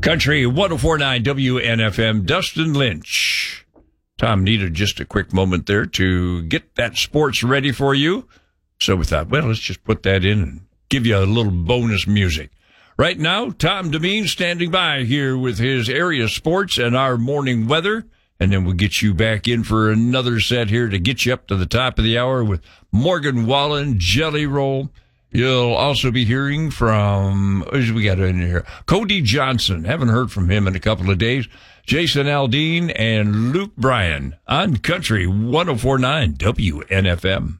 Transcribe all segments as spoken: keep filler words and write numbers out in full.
Country one oh four point nine W N F M, Dustin Lynch. Tom needed just a quick moment there to get that sports ready for you. So we thought, well, let's just put that in and give you a little bonus music. Right now, Tom Demeen standing by here with his area sports and our morning weather. And then we'll get you back in for another set here to get you up to the top of the hour with Morgan Wallen, Jelly Roll. You'll also be hearing from, what we got in here? Cody Johnson. Haven't heard from him in a couple of days. Jason Aldean and Luke Bryan on Country one oh four point nine W N F M.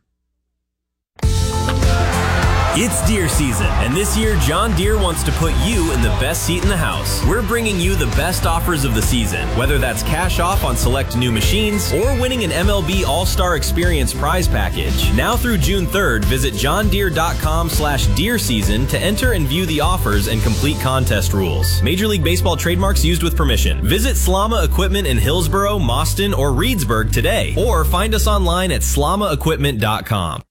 It's deer season, and this year John Deere wants to put you in the best seat in the house. We're bringing you the best offers of the season, whether that's cash off on select new machines or winning an M L B All-Star Experience prize package. Now through June third, visit johndeere.com slash deer season to enter and view the offers and complete contest rules. Major League Baseball trademarks used with permission. Visit Slama Equipment in Hillsboro, Mauston, or Reedsburg today, or find us online at slama equipment dot com.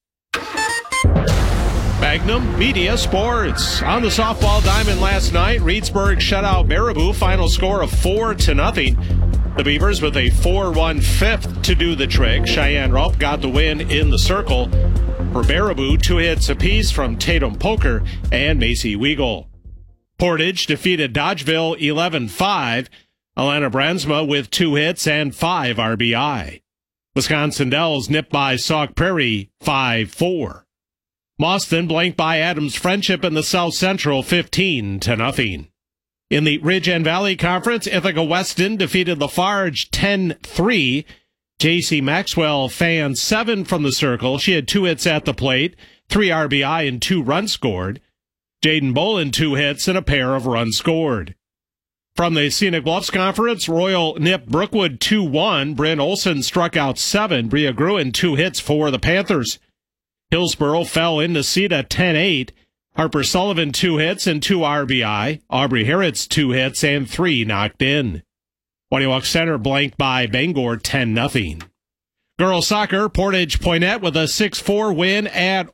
Magnum Media Sports. On the softball diamond last night, Reedsburg shut out Baraboo, final score of four to nothing. The Beavers with a four one fifth to do the trick. Cheyenne Rupp got the win in the circle. For Baraboo, two hits apiece from Tatum Poker and Macy Weagle. Portage defeated Dodgeville eleven five. Alana Bransma with two hits and five R B I. Wisconsin Dells nipped by Sauk Prairie five four. Mauston blanked by Adams Friendship in the South Central fifteen to nothing. In the Ridge and Valley Conference, Ithaca Weston defeated Lafarge ten three. J C Maxwell fanned seven from the circle. She had two hits at the plate, three R B I and two runs scored. Jaden Bolin two hits and a pair of runs scored. From the Scenic Bluffs Conference, Royal nipped Brookwood two one. Bryn Olson struck out seven. Bria Gruen two hits for the Panthers. Hillsboro fell into Cedar ten eight. Harper Sullivan two hits and two R B I. Aubrey Harrods two hits and three knocked in. Waniwak Center blanked by Bangor ten nothing. Girls soccer, Portage Poinnette with a six four win at